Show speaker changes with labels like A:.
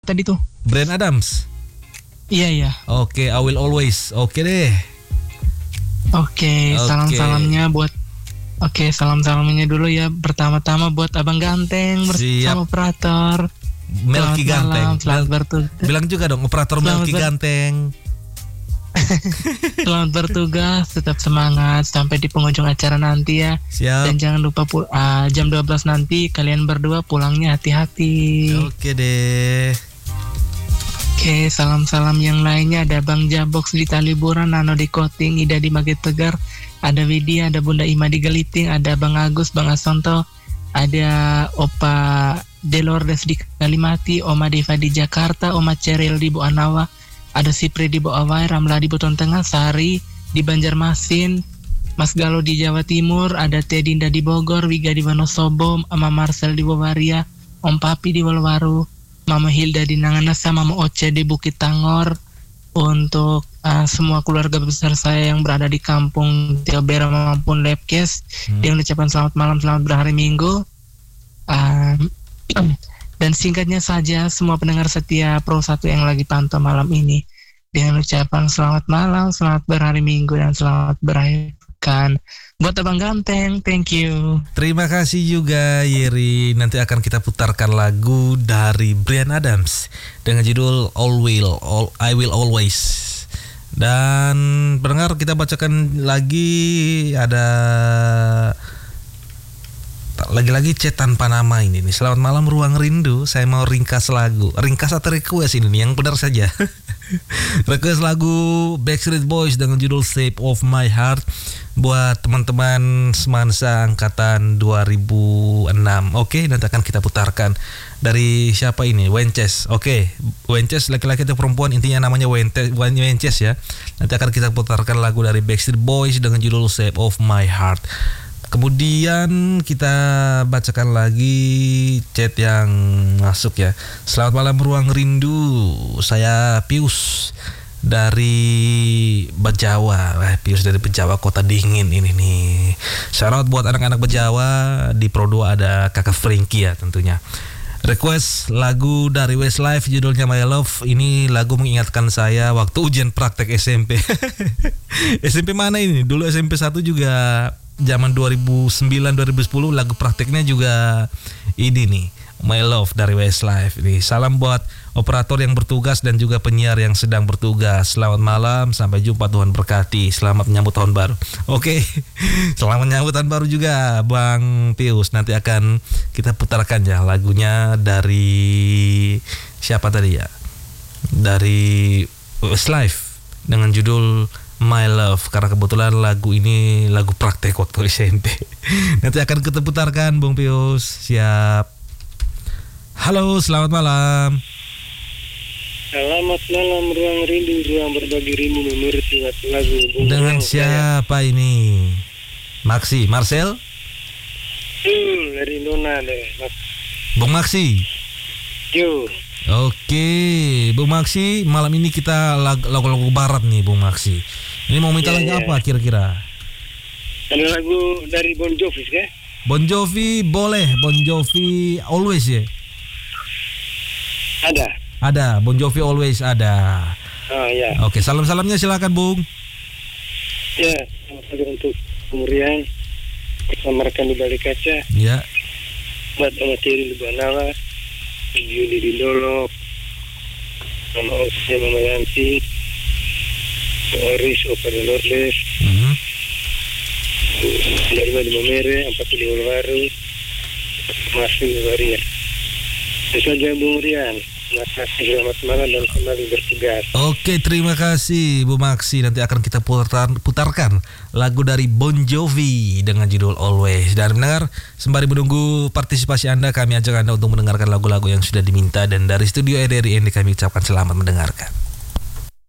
A: tadi tuh?
B: Bryan Adams.
A: Iya.
B: Oke, I will always. Oke deh.
A: Oke, salam-salamnya buat salam-salamnya dulu ya. Pertama-tama buat Abang Ganteng bersama operator
B: Melki Ganteng.
A: Selamat bertugas.
B: Bilang juga dong operator Melki Ganteng.
A: Selamat bertugas, tetap semangat sampai di penghujung acara nanti ya.
B: Siap.
A: Dan jangan lupa jam 12 nanti kalian berdua pulangnya hati-hati.
B: Oke deh.
A: Oke, salam-salam yang lainnya ada Bang Jabox di Taliburan, Nano di Koting, Ida di Magit Tegar, ada Widya, ada Bunda Ima di Geliting, ada Bang Agus, Bang Asonto, ada Opa Delordes di Kalimati, Oma Deva di Jakarta, Oma Ceril di Bu Anawa, ada Sipri di Boawai, Ramla di Buton Tengah, Sari di Banjarmasin, Mas Galo di Jawa Timur, ada Teh Dinda di Bogor, Wiga di Wonosobo, Mama Marcel di Wawaria, Om Papi di Walwaru, Mama Hilda di Nanganasa, Mama Oce di Bukit Tangor. Untuk semua keluarga besar saya yang berada di kampung Tiobera maupun Lepkes, dia mengucapkan selamat malam, selamat berhari Minggu. Dan singkatnya saja semua pendengar setia Pro 1 yang lagi pantau malam ini dengan ucapan selamat malam, selamat berhari Minggu, dan selamat berakhir pekan. Buat Abang Ganteng, thank you.
B: Terima kasih juga Yeri. Nanti akan kita putarkan lagu dari Bryan Adams dengan judul I Will Always. Dan pendengar, kita bacakan lagi ada lagi-lagi chat tanpa nama ini nih. Selamat malam Ruang Rindu. Saya mau ringkas lagu. Ringkas atau request ini nih, yang benar saja. Request lagu Backstreet Boys dengan judul Shape of My Heart buat teman-teman semansa angkatan 2006. Oke, nanti akan kita putarkan. Dari siapa ini? Wences. Oke, Wences laki-laki atau perempuan, intinya namanya Wences ya. Nanti akan kita putarkan lagu dari Backstreet Boys dengan judul Shape of My Heart. Kemudian kita bacakan lagi chat yang masuk ya. Selamat malam Ruang Rindu. Saya Pius dari Bejawa. Pius dari Bejawa, kota dingin ini nih. Shout buat anak-anak Bejawa. Di Pro 2 ada Kakak Frankie ya tentunya. Request lagu dari Westlife judulnya My Love. Ini lagu mengingatkan saya waktu ujian praktek SMP. SMP mana ini? Dulu SMP 1 juga zaman 2009-2010 lagu prakteknya juga ini nih, My Love dari Westlife. Nih, salam buat operator yang bertugas dan juga penyiar yang sedang bertugas. Selamat malam, sampai jumpa, Tuhan berkati. Selamat menyambut tahun baru. Oke. Selamat menyambut tahun baru juga Bang Pius. Nanti akan kita putarkan ya lagunya dari siapa tadi ya? Dari Westlife dengan judul My Love, karena kebetulan lagu ini lagu praktek waktu SMP. Nanti akan kita putarkan Bung Pius. Siap. Halo, selamat malam.
C: Selamat malam Ruang Rindu, ruang berbagi rindu memirti lagu.
B: Dengan siapa ini? Maxi, Marcel?
C: Dari Nona deh, Mas.
B: Bung Maxi.
C: Yo.
B: Oke, Bung Maxi, malam ini kita lagu-lagu barat nih Bung Maxi. Ini mau minta lagu apa kira-kira?
C: Ada lagu dari Bon Jovi kan?
B: Bon Jovi boleh, Bon Jovi Always ya? Ada, Bon Jovi Always ada.
C: Oh ya.
B: Oke, salam-salamnya silakan Bung.
C: Ya, selamat untuk Murian bersama rekan di balik kaca.
B: Ya.
C: Buat Oma Tiri di Banawa, Yudi di Dolok, Mama Oce, Mama Yanti, Oris, Opa de Lourdes, Lima di Mamere, Empat di Walwaru, Masih di Waria. Itu saja Bung Rian. Terima kasih, selamat malam dan kembali bertugas.
B: Oke, terima kasih Bu Maxi. Nanti akan kita putarkan lagu dari Bon Jovi dengan judul Always. Dan mendengar, sembari menunggu partisipasi Anda, kami ajak Anda untuk mendengarkan lagu-lagu yang sudah diminta. Dan dari studio EDRI ini kami ucapkan selamat mendengarkan.